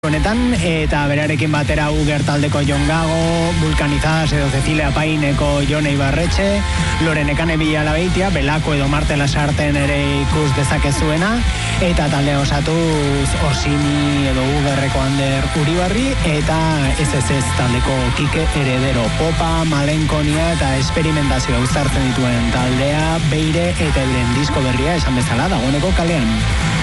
honetan, eta berarekin batera Uger taldeko Jon Gago, Vulcanizadas edo Cecilia Paineko Jon Ibarretxe, Lorene Kane Bilalabeitia, Belako edo Marte Lasarten ere ikus dezakezuena, eta talde osatuz Orsini edo Ugerreko Ander Uribarri, eta SSS taldeko Kike Heredero, popa, malenkonia eta esperimentazioa uztartzen dituen taldea, Beire eta euren disko berria esan bezala dagoeneko kalean.